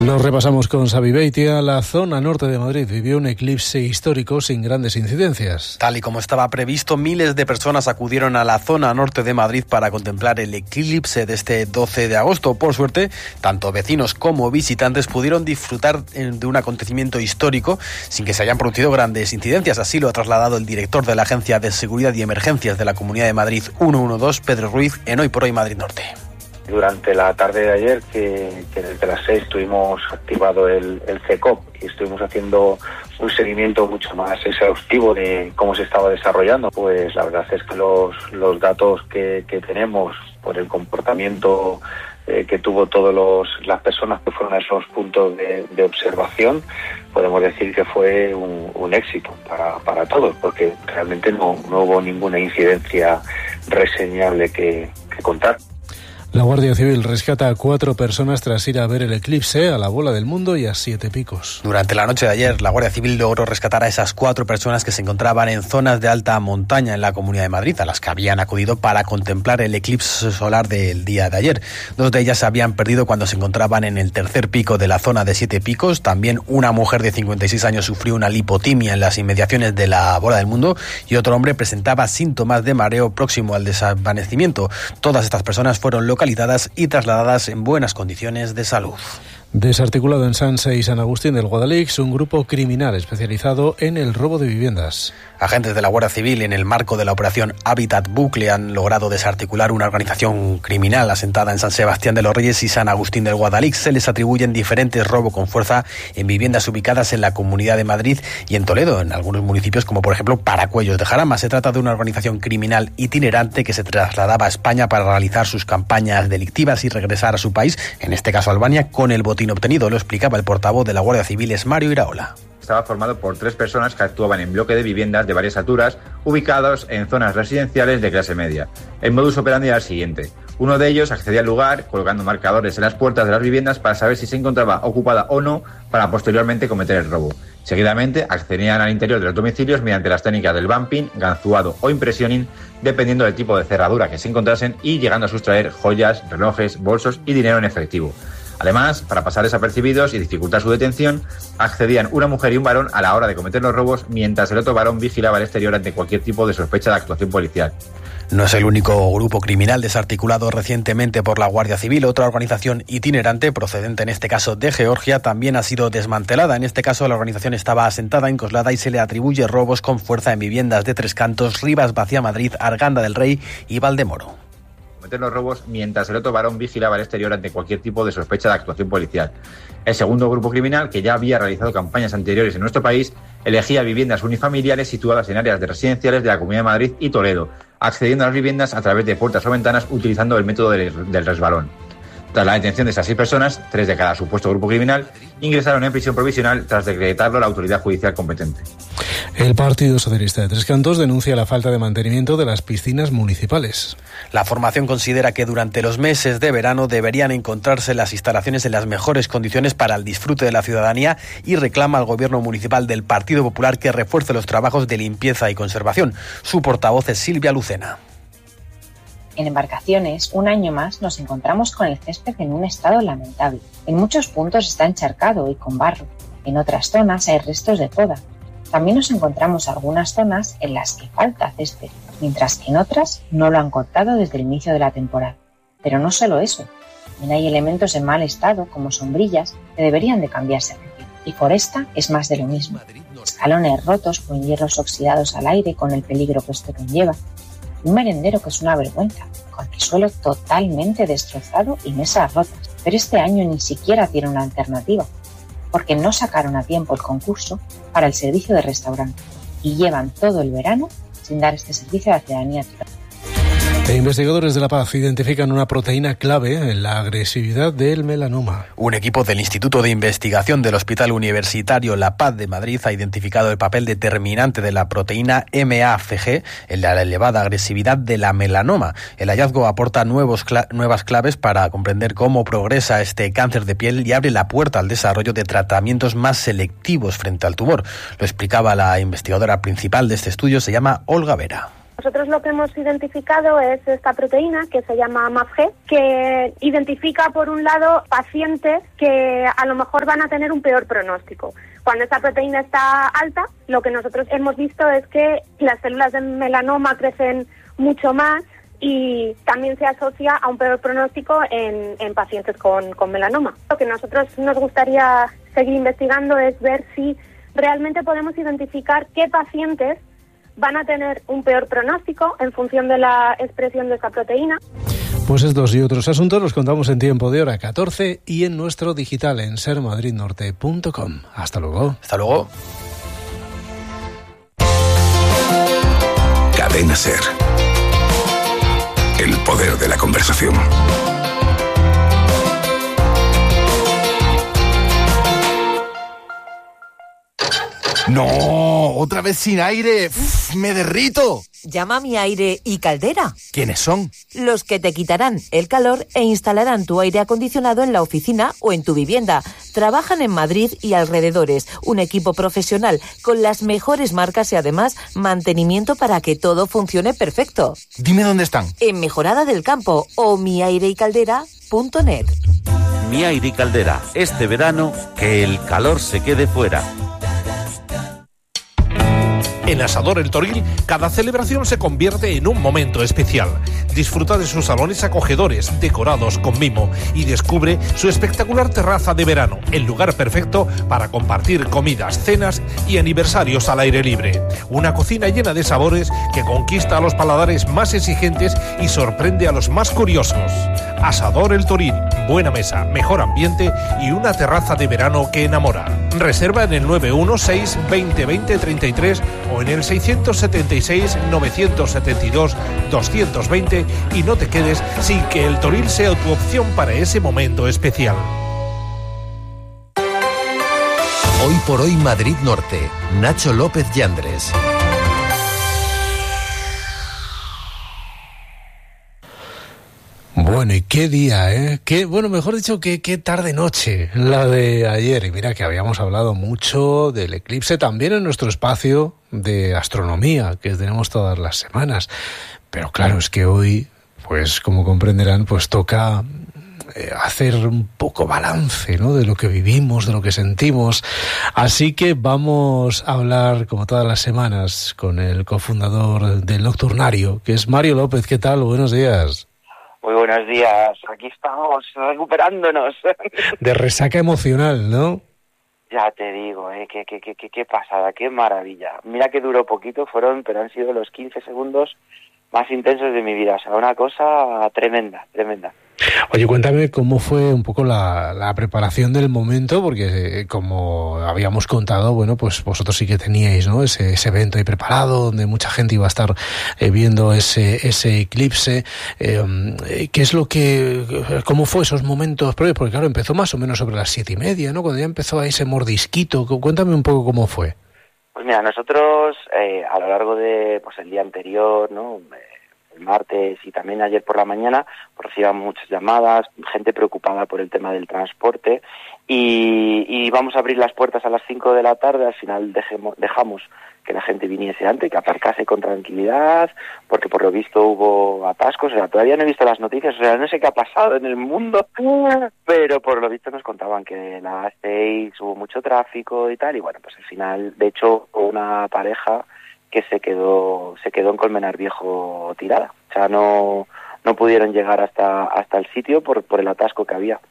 Lo repasamos con Xavi Beitia. La zona norte de Madrid vivió un eclipse histórico sin grandes incidencias. Tal y como estaba previsto, miles de personas acudieron a la zona norte de Madrid para contemplar el eclipse de este 12 de agosto. Por suerte, tanto vecinos como visitantes pudieron disfrutar de un acontecimiento histórico sin que se hayan producido grandes incidencias. Así lo ha trasladado el director de la Agencia de Seguridad y Emergencias de la Comunidad de Madrid 112, Pedro Ruiz, en Hoy por Hoy Madrid Norte. Durante la tarde de ayer, que desde las 6 tuvimos activado el CECOP y estuvimos haciendo un seguimiento mucho más exhaustivo de cómo se estaba desarrollando, pues la verdad es que los datos que tenemos por el comportamiento que tuvo todas las personas que fueron a esos puntos de observación, podemos decir que fue un éxito para todos, porque realmente no hubo ninguna incidencia reseñable que contar. La Guardia Civil rescata a 4 personas tras ir a ver el eclipse a la Bola del Mundo y a 7 Picos. Durante la noche de ayer, la Guardia Civil logró rescatar a esas 4 personas que se encontraban en zonas de alta montaña en la Comunidad de Madrid, a las que habían acudido para contemplar el eclipse solar del día de ayer. 2 de ellas se habían perdido cuando se encontraban en el tercer pico de la zona de 7 Picos. También una mujer de 56 años sufrió una lipotimia en las inmediaciones de la Bola del Mundo y otro hombre presentaba síntomas de mareo próximo al desvanecimiento. Todas estas personas fueron localizadas y trasladadas en buenas condiciones de salud. Desarticulado en Sanse y San Agustín del Guadalix un grupo criminal especializado en el robo de viviendas. Agentes de la Guardia Civil, en el marco de la operación Hábitat Bucle, han logrado desarticular una organización criminal asentada en San Sebastián de los Reyes y San Agustín del Guadalix. Se les atribuyen diferentes robos con fuerza en viviendas ubicadas en la Comunidad de Madrid y en Toledo, en algunos municipios como por ejemplo Paracuellos de Jarama. Se trata de una organización criminal itinerante que se trasladaba a España para realizar sus campañas delictivas y regresar a su país, en este caso Albania, con el botín obtenido. Lo explicaba el portavoz de la Guardia Civil, es Mario Iraola. Estaba formado por 3 personas que actuaban en bloque de viviendas de varias alturas, ubicados en zonas residenciales de clase media. El modus operandi era el siguiente. Uno de ellos accedía al lugar colgando marcadores en las puertas de las viviendas para saber si se encontraba ocupada o no, para posteriormente cometer el robo. Seguidamente accedían al interior de los domicilios mediante las técnicas del bumping, ganzuado o impressioning, dependiendo del tipo de cerradura que se encontrasen, y llegando a sustraer joyas, relojes, bolsos y dinero en efectivo. Además, para pasar desapercibidos y dificultar su detención, accedían una mujer y un varón a la hora de cometer los robos, mientras el otro varón vigilaba el exterior ante cualquier tipo de sospecha de actuación policial. No es el único grupo criminal desarticulado recientemente por la Guardia Civil. Otra organización itinerante, procedente en este caso de Georgia, también ha sido desmantelada. En este caso, la organización estaba asentada en Coslada y se le atribuye robos con fuerza en viviendas de Tres Cantos, Rivas Vacía Madrid, Arganda del Rey y Valdemoro. Cometer los robos mientras el otro varón vigilaba el exterior ante cualquier tipo de sospecha de actuación policial. El segundo grupo criminal, que ya había realizado campañas anteriores en nuestro país, elegía viviendas unifamiliares situadas en áreas de residenciales de la Comunidad de Madrid y Toledo, accediendo a las viviendas a través de puertas o ventanas utilizando el método del resbalón. Tras la detención de esas 6 personas, 3 de cada supuesto grupo criminal ingresaron en prisión provisional tras decretarlo la autoridad judicial competente. El Partido Socialista de Tres Cantos denuncia la falta de mantenimiento de las piscinas municipales. La formación considera que durante los meses de verano deberían encontrarse las instalaciones en las mejores condiciones para el disfrute de la ciudadanía y reclama al gobierno municipal del Partido Popular que refuerce los trabajos de limpieza y conservación. Su portavoz es Silvia Lucena. En Embarcaciones, un año más, nos encontramos con el césped en un estado lamentable. En muchos puntos está encharcado y con barro. En otras zonas hay restos de poda. También nos encontramos algunas zonas en las que falta césped, mientras que en otras no lo han cortado desde el inicio de la temporada. Pero no solo eso, también hay elementos en mal estado, como sombrillas, que deberían de cambiarse rápido. Y Foresta es más de lo mismo. Escalones rotos con hierros oxidados al aire con el peligro que esto conlleva. Un merendero que es una vergüenza, con el suelo totalmente destrozado y mesas rotas. Pero este año ni siquiera tiene una alternativa, porque no sacaron a tiempo el concurso para el servicio de restaurante y llevan todo el verano sin dar este servicio a la ciudadanía. Investigadores de La Paz identifican una proteína clave en la agresividad del melanoma. Un equipo del Instituto de Investigación del Hospital Universitario La Paz de Madrid ha identificado el papel determinante de la proteína MAFG en la elevada agresividad de la melanoma. El hallazgo aporta nuevas claves para comprender cómo progresa este cáncer de piel y abre la puerta al desarrollo de tratamientos más selectivos frente al tumor. Lo explicaba la investigadora principal de este estudio, se llama Olga Vera. Nosotros lo que hemos identificado es esta proteína que se llama MAPG, que identifica por un lado pacientes que a lo mejor van a tener un peor pronóstico. Cuando esta proteína está alta, lo que nosotros hemos visto es que las células de melanoma crecen mucho más y también se asocia a un peor pronóstico en pacientes con melanoma. Lo que nosotros nos gustaría seguir investigando es ver si realmente podemos identificar qué pacientes van a tener un peor pronóstico en función de la expresión de esta proteína. Pues estos y otros asuntos los contamos en Tiempo de Hora 14 y en nuestro digital en sermadridnorte.com. Hasta luego. Hasta luego. Cadena Ser. El poder de la conversación. No, otra vez sin aire. Uf, me derrito. Llama a Mi Aire y Caldera. ¿Quiénes son? Los que te quitarán el calor e instalarán tu aire acondicionado en la oficina o en tu vivienda. Trabajan en Madrid y alrededores. Un equipo profesional con las mejores marcas y además mantenimiento para que todo funcione perfecto. Dime dónde están. En Mejorada del Campo o miaireicaldera.net. Mi Aire y Caldera. Este verano, que el calor se quede fuera. En Asador El Toril, cada celebración se convierte en un momento especial. Disfruta de sus salones acogedores, decorados con mimo, y descubre su espectacular terraza de verano, el lugar perfecto para compartir comidas, cenas y aniversarios al aire libre. Una cocina llena de sabores que conquista a los paladares más exigentes y sorprende a los más curiosos. Asador El Toril, buena mesa, mejor ambiente y una terraza de verano que enamora. Reserva en el 916 20 20 33 o en el 676 972 220 y no te quedes sin que El Toril sea tu opción para ese momento especial. Hoy por hoy Madrid Norte. Nacho López Yandres. Bueno, y qué día, ¿eh? Mejor dicho, qué tarde-noche la de ayer. Y mira que habíamos hablado mucho del eclipse también en nuestro espacio de astronomía que tenemos todas las semanas. Pero claro, es que hoy, pues como comprenderán, pues toca hacer un poco balance, ¿no?, de lo que vivimos, de lo que sentimos. Así que vamos a hablar, como todas las semanas, con el cofundador del Nocturnario, que es Mario López. ¿Qué tal? Buenos días. Muy buenos días, aquí estamos recuperándonos. De resaca emocional, ¿no? Ya te digo, qué pasada, qué maravilla. Mira que duró poquito, pero han sido los 15 segundos más intensos de mi vida. O sea, una cosa tremenda. Oye, cuéntame cómo fue un poco la preparación del momento, porque como habíamos contado, bueno, pues vosotros sí que teníais, ¿no?, ese evento ahí preparado, donde mucha gente iba a estar viendo ese eclipse. ¿Qué es cómo fue esos momentos previos? Porque claro, empezó más o menos sobre las 7:30, ¿no?, cuando ya empezó ahí ese mordisquito. Cuéntame un poco cómo fue. Pues mira, nosotros a lo largo de el día anterior, ¿no?, el martes y también ayer por la mañana, recibíamos muchas llamadas, gente preocupada por el tema del transporte y vamos a abrir las puertas a las 5 de la tarde. Al final dejamos que la gente viniese antes, que aparcase con tranquilidad, porque por lo visto hubo atascos. O sea, todavía no he visto las noticias, o sea, no sé qué ha pasado en el mundo, pero por lo visto nos contaban que en las 6 hubo mucho tráfico y tal, y bueno, pues al final, de hecho, una pareja que se quedó en Colmenar Viejo tirada. O sea, no pudieron llegar hasta el sitio por el atasco que había.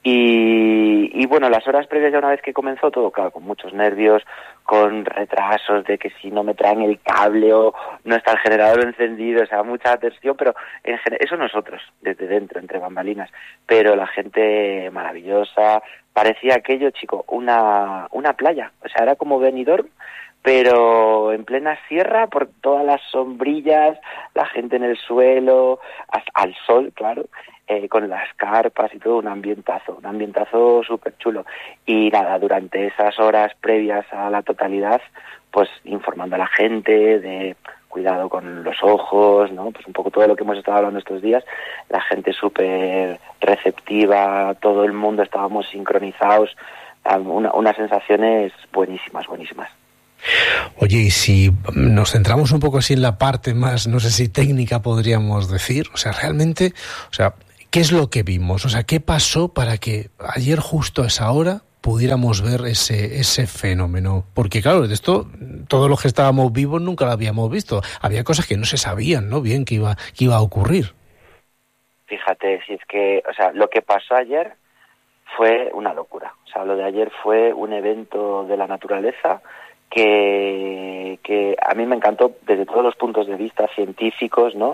Y bueno, las horas previas, ya una vez que comenzó todo, claro, con muchos nervios, con retrasos de que si no me traen el cable o no está el generador encendido, o sea, mucha tensión, pero eso nosotros, desde dentro, entre bambalinas, pero la gente maravillosa, parecía aquello, chico, una playa, o sea, era como Benidorm, pero en plena sierra, por todas las sombrillas, la gente en el suelo, al sol, claro, con las carpas y todo, un ambientazo súper chulo. Y nada, durante esas horas previas a la totalidad, pues informando a la gente de cuidado con los ojos, ¿no? Pues un poco todo lo que hemos estado hablando estos días, la gente súper receptiva, todo el mundo estábamos sincronizados, unas sensaciones buenísimas. Oye, y si nos centramos un poco así en la parte más, no sé si técnica podríamos decir, o sea, realmente, o sea, ¿qué es lo que vimos? O sea, ¿qué pasó para que ayer justo a esa hora pudiéramos ver ese fenómeno? Porque claro, de esto, todos los que estábamos vivos nunca lo habíamos visto. Había cosas que no se sabían, ¿no? Bien, que iba a ocurrir. Fíjate, si es que, o sea, lo que pasó ayer fue una locura. O sea, lo de ayer fue un evento de la naturaleza que a mí me encantó desde todos los puntos de vista científicos, ¿no?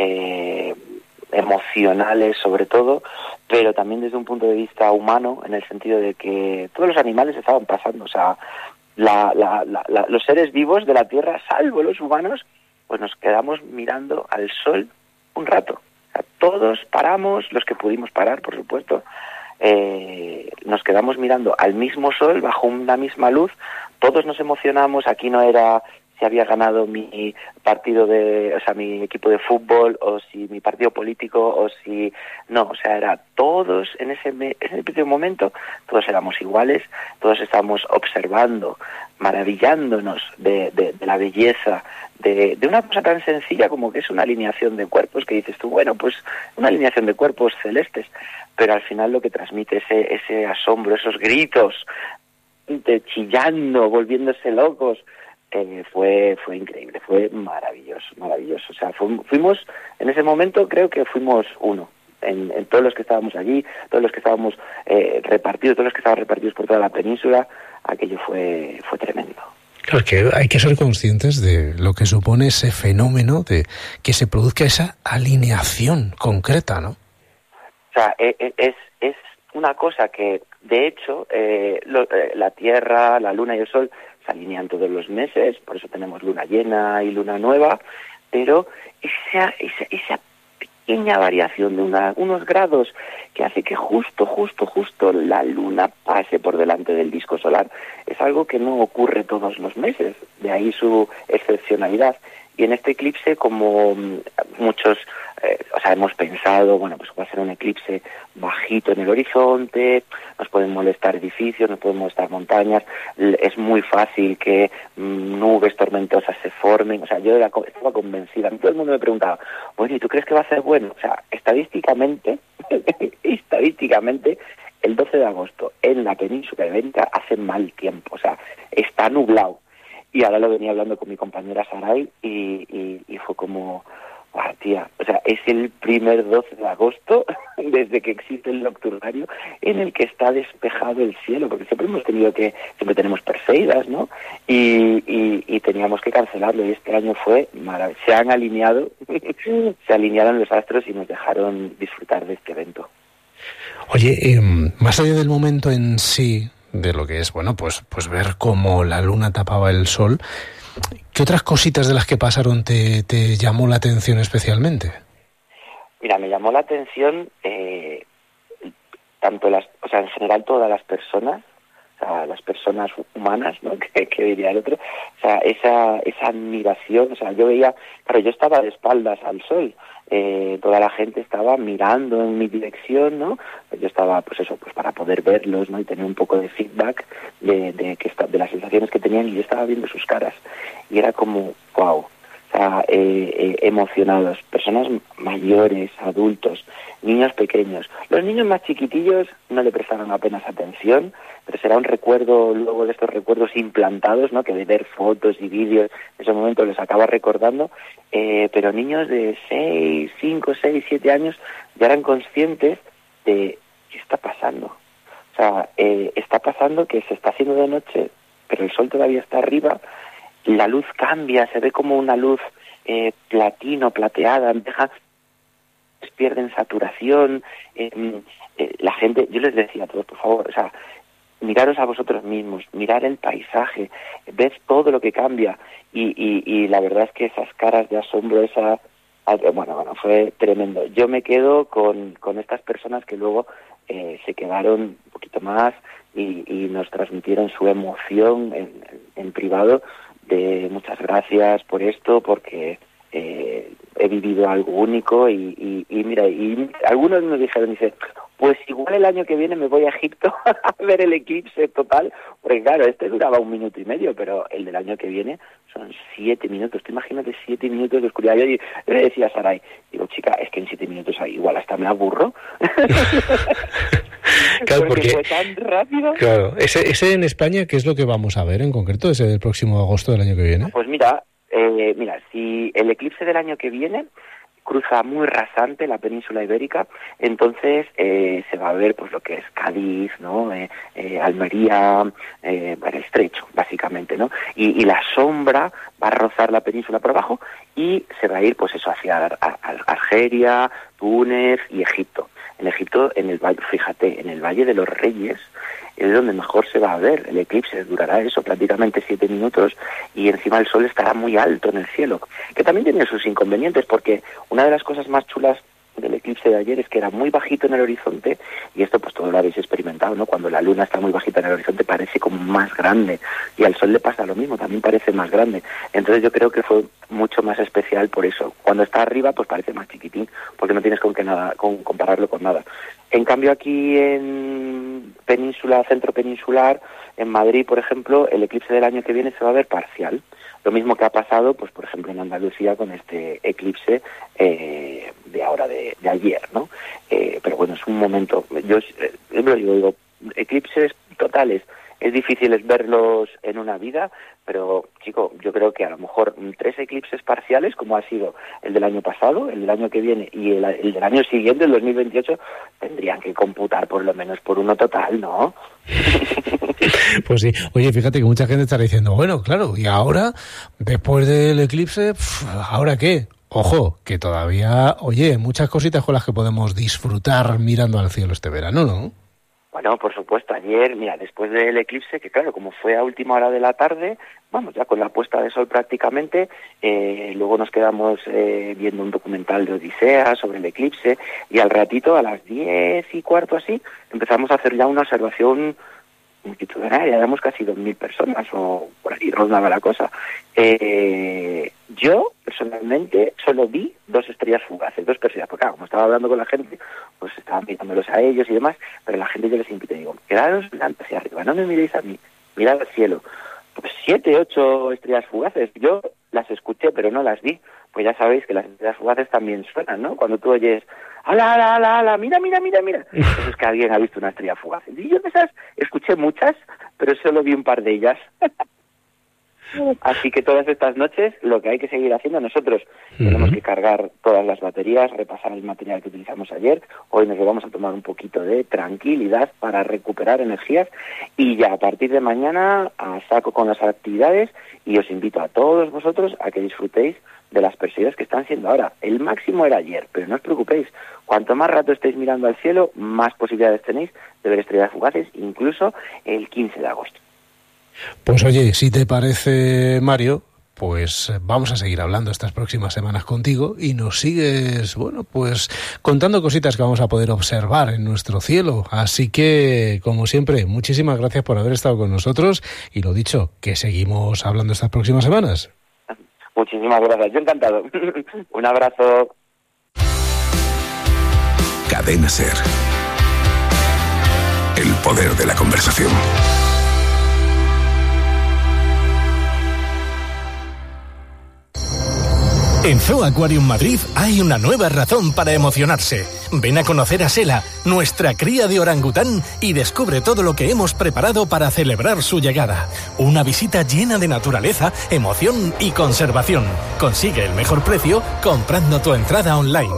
Emocionales sobre todo, pero también desde un punto de vista humano, en el sentido de que todos los animales estaban pasando, o sea, los seres vivos de la Tierra, salvo los humanos, pues nos quedamos mirando al sol un rato. O sea, todos paramos, los que pudimos parar, por supuesto, nos quedamos mirando al mismo sol, bajo una misma luz, todos nos emocionamos. Aquí no era si había ganado mi partido mi equipo de fútbol, o si mi partido político, o si no, o sea, era todos en ese primer momento, todos éramos iguales, todos estábamos observando, maravillándonos de la belleza de una cosa tan sencilla como que es una alineación de cuerpos, que dices tú, bueno, pues una alineación de cuerpos celestes, pero al final lo que transmite ese asombro, esos gritos, chillando, volviéndose locos, fue increíble, fue maravilloso. O sea, fuimos, en ese momento creo que fuimos uno, en todos los que estábamos allí, todos los que estábamos repartidos, todos los que estaban repartidos por toda la península, aquello fue tremendo. Claro, que hay que ser conscientes de lo que supone ese fenómeno de que se produzca esa alineación concreta, ¿no? O sea, es una cosa que, de hecho, la Tierra, la Luna y el Sol se alinean todos los meses, por eso tenemos luna llena y luna nueva, pero esa pequeña variación de unos grados que hace que justo la luna pase por delante del disco solar es algo que no ocurre todos los meses, de ahí su excepcionalidad. Y en este eclipse, como muchos, hemos pensado, bueno, pues va a ser un eclipse bajito en el horizonte, nos pueden molestar edificios, nos pueden molestar montañas, es muy fácil que nubes tormentosas se formen. O sea, yo estaba convencida, todo el mundo me preguntaba, bueno, ¿y tú crees que va a ser bueno? O sea, estadísticamente, el 12 de agosto en la península ibérica hace mal tiempo, o sea, está nublado. Y ahora lo venía hablando con mi compañera Saray y fue como, tía, o sea, es el primer 12 de agosto desde que existe el nocturnario en el que está despejado el cielo, porque siempre tenemos Perseidas, ¿no? Y teníamos que cancelarlo, y este año fue maravilloso. Se alinearon los astros y nos dejaron disfrutar de este evento. Oye, más allá del momento en sí, de lo que es, bueno, pues ver cómo la luna tapaba el sol, ¿qué otras cositas de las que pasaron te llamó la atención especialmente? Mira, me llamó la atención en general todas las personas, o sea, las personas humanas, ¿no? que diría el otro, o sea, esa admiración. O sea, yo veía, claro, yo estaba de espaldas al sol, toda la gente estaba mirando en mi dirección, ¿no? Yo estaba, pues para poder verlos, ¿no? Y tener un poco de feedback de las sensaciones que tenían, y yo estaba viendo sus caras y era como, wow, o sea, emocionados, personas mayores, adultos, niños pequeños. Los niños más chiquitillos no le prestaron apenas atención, pero será un recuerdo luego de estos recuerdos implantados, ¿no? Que de ver fotos y vídeos en ese momento les acaba recordando, pero niños de 5, 6, 7 años ya eran conscientes de qué está pasando. O sea, está pasando que se está haciendo de noche, pero el sol todavía está arriba, la luz cambia, se ve como una luz plateada, pierden saturación, la gente, yo les decía a todos, por favor, o sea, miraros a vosotros mismos, mirar el paisaje, ves todo lo que cambia, y la verdad es que esas caras de asombro, bueno, fue tremendo. Yo me quedo con estas personas que luego se quedaron un poquito más y nos transmitieron su emoción en privado, de muchas gracias por esto, porque he vivido algo único, y mira, y algunos me dijeron, dice, Pues igual el año que viene me voy a Egipto a ver el eclipse total, porque claro, este duraba 1 minuto y medio, pero el del año que viene son 7 minutos. Tú imagínate 7 minutos de oscuridad. Yo le decía a Saray, digo, chica, es que en 7 minutos igual hasta me aburro. Claro, porque fue tan rápido. Claro, ese en España, ¿qué es lo que vamos a ver en concreto, ese del próximo agosto del año que viene? Pues mira, si el eclipse del año que viene cruza muy rasante la península ibérica, entonces se va a ver pues lo que es Cádiz, ¿no? Almería, el estrecho, básicamente, ¿no? Y la sombra va a rozar la península por abajo y se va a ir pues eso hacia Argelia, Túnez y Egipto. En Egipto, en el valle, fíjate, en el Valle de los Reyes es donde mejor se va a ver el eclipse. Durará eso prácticamente 7 minutos y encima el sol estará muy alto en el cielo, que también tiene sus inconvenientes, porque una de las cosas más chulas del eclipse de ayer es que era muy bajito en el horizonte, y esto pues todo lo habéis experimentado, ¿no? Cuando la luna está muy bajita en el horizonte parece como más grande, y al sol le pasa lo mismo, también parece más grande. Entonces yo creo que fue mucho más especial por eso. Cuando está arriba pues parece más chiquitín, porque no tienes con compararlo con nada. En cambio aquí en península, centro peninsular, en Madrid, por ejemplo, el eclipse del año que viene se va a ver parcial. Lo mismo que ha pasado, pues por ejemplo, en Andalucía con este eclipse de ahora, de ayer, ¿no? Pero bueno, es un momento. Yo lo digo, eclipses totales es difícil verlos en una vida, pero, chico, yo creo que a lo mejor 3 eclipses parciales, como ha sido el del año pasado, el del año que viene y el del año siguiente, el 2028, tendrían que computar por lo menos por uno total, ¿no? Pues sí. Oye, fíjate que mucha gente estará diciendo, bueno, claro, y ahora, después del eclipse, ¿ahora qué? Ojo, que todavía, oye, muchas cositas con las que podemos disfrutar mirando al cielo este verano, ¿no? Bueno, por supuesto, ayer, mira, después del eclipse, que claro, como fue a última hora de la tarde, vamos, ya con la puesta de sol prácticamente, luego nos quedamos viendo un documental de Odisea sobre el eclipse, y al ratito, a las 10:15 así, empezamos a hacer ya una observación multitudinaria, éramos casi 2.000 personas, o por ahí rondaba la cosa. Yo, personalmente, solo vi 2 estrellas fugaces, 2 personas, porque claro, como estaba hablando con la gente, pues estaba mirándolos a ellos y demás, pero la gente yo les invité, digo, quedaros mirando hacia arriba, no me miréis a mí, mirad al cielo. Pues 7, 8 estrellas fugaces, yo las escuché, pero no las vi, pues ya sabéis que las estrellas fugaces también suenan, ¿no? Cuando tú oyes, ¡ala, ala, ala, ala! ¡Mira, mira, mira, mira! Eso es que alguien ha visto una estrella fugaz. Y yo de esas escuché muchas, pero solo vi un par de ellas. Así que todas estas noches lo que hay que seguir haciendo, nosotros tenemos que cargar todas las baterías, repasar el material que utilizamos ayer. Hoy nos lo vamos a tomar un poquito de tranquilidad para recuperar energías, y ya a partir de mañana a saco con las actividades, y os invito a todos vosotros a que disfrutéis de las Perseidas que están siendo ahora. El máximo era ayer, pero no os preocupéis, cuanto más rato estéis mirando al cielo, más posibilidades tenéis de ver estrellas fugaces, incluso el 15 de agosto. Pues oye, si te parece, Mario, pues vamos a seguir hablando estas próximas semanas contigo y nos sigues, bueno, pues contando cositas que vamos a poder observar en nuestro cielo. Así que, como siempre, muchísimas gracias por haber estado con nosotros, y lo dicho, que seguimos hablando estas próximas semanas. Muchísimas gracias, yo encantado. Un abrazo. Cadena SER. El poder de la conversación. En Zoo Aquarium Madrid hay una nueva razón para emocionarse. Ven a conocer a Sela, nuestra cría de orangután, y descubre todo lo que hemos preparado para celebrar su llegada. Una visita llena de naturaleza, emoción y conservación. Consigue el mejor precio comprando tu entrada online.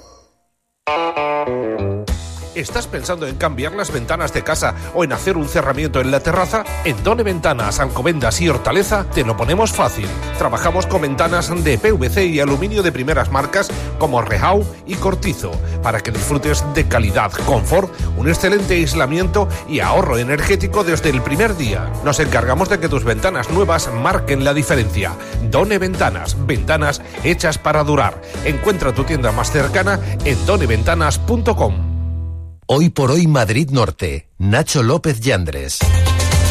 ¿Estás pensando en cambiar las ventanas de casa o en hacer un cerramiento en la terraza? En Done Ventanas, Alcobendas y Hortaleza te lo ponemos fácil. Trabajamos con ventanas de PVC y aluminio de primeras marcas como Rehau y Cortizo, para que disfrutes de calidad, confort, un excelente aislamiento y ahorro energético desde el primer día. Nos encargamos de que tus ventanas nuevas marquen la diferencia. Done Ventanas, ventanas hechas para durar. Encuentra tu tienda más cercana en doneventanas.com. Hoy por hoy Madrid Norte. Nacho López Yandres.